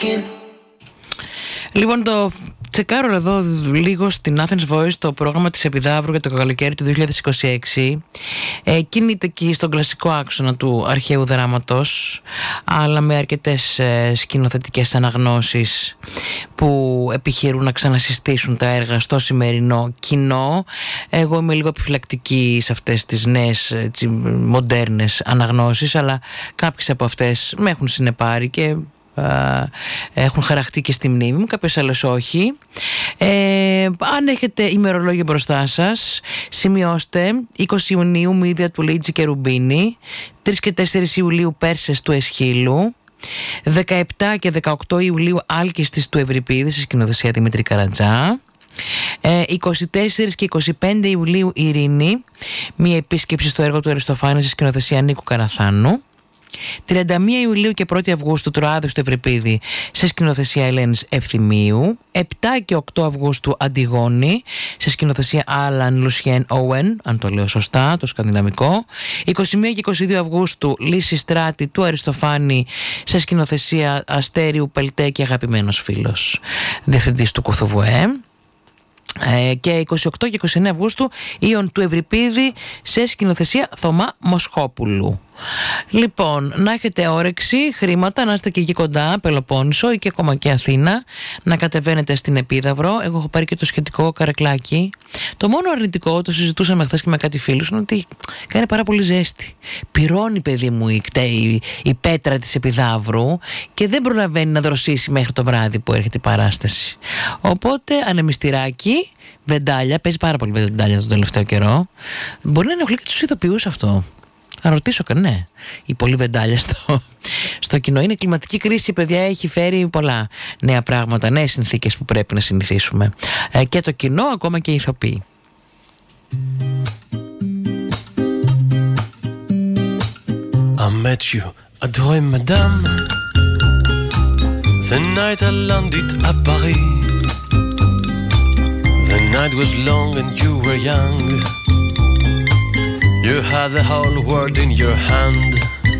Λοιπόν, το τσεκάρω εδώ λίγο στην Athens Voice, το πρόγραμμα της Επιδαύρου για το καλοκαίρι του 2026. Κινείται εκεί στον κλασικό άξονα του αρχαίου δράματος, αλλά με αρκετές σκηνοθετικές αναγνώσεις που επιχειρούν να ξανασυστήσουν τα έργα στο σημερινό κοινό. Εγώ είμαι λίγο επιφυλακτική σε αυτές τις νέες μοντέρνες αναγνώσεις, αλλά κάποιες από αυτές με έχουν συνεπάρει και έχουν χαραχτεί και στη μνήμη μου, κάποιες άλλες όχι. Αν έχετε ημερολόγιο μπροστά σας, σημειώστε 20 Ιουνίου Μύδια του Λίτζη και Ρουμπίνη, 3 και 4 Ιουλίου Πέρσες του Εσχύλου, 17 και 18 Ιουλίου Άλκιστης του Ευρυπίδη σε σκηνοθεσία Δημήτρη Καρατζά, 24 και 25 Ιουλίου Ειρήνη, μία επίσκεψη στο έργο του Αριστοφάνη σε σκηνοθεσία Νίκου Καραθάνου, 31 Ιουλίου και 1 Αυγούστου Τροάδες του Ευρυπίδη σε σκηνοθεσία Ελένης Ευθυμίου, 7 και 8 Αυγούστου Αντιγόνη σε σκηνοθεσία Άλαν Λουσιέν Όουεν, αν το λέω σωστά, το σκανδιναμικό, 21 και 22 Αυγούστου Λύση Στράτη του Αριστοφάνη σε σκηνοθεσία Αστέριου Πελτέ και αγαπημένος φίλος διευθυντής του Κουθουβουέ, και 28 και 29 Αυγούστου Ιων του Ευρυπίδη σε σκηνοθεσία Θωμά Μοσχόπουλου. Λοιπόν, να έχετε όρεξη, χρήματα, να είστε και εκεί κοντά, Πελοπόννησο ή και ακόμα και Αθήνα, να κατεβαίνετε στην Επίδαυρο. Εγώ έχω πάρει και το σχετικό καρεκλάκι. Το μόνο αρνητικό, το συζητούσαμε χθες και με κάτι φίλους, είναι ότι κάνει πάρα πολύ ζέστη. Πυρώνει, παιδί μου, η πέτρα της Επιδαύρου και δεν προλαβαίνει να δροσίσει μέχρι το βράδυ που έρχεται η παράσταση. Οπότε ανεμιστηράκι, βεντάλια, παίζει πάρα πολύ βεντάλια τον τελευταίο καιρό. Μπορεί να ενοχλεί και τους ηθοποιούς αυτό. Να ρωτήσω ναι, η πολύ βεντάλια στο κοινό. Είναι κλιματική κρίση, παιδιά, έχει φέρει πολλά νέα πράγματα, νέες συνθήκες που πρέπει να συνηθίσουμε. Και το κοινό, ακόμα και οι ηθοποιοί. I met you, adorée madame, the night I landed à Paris. The night was long and you were young. You had the whole world in your hand.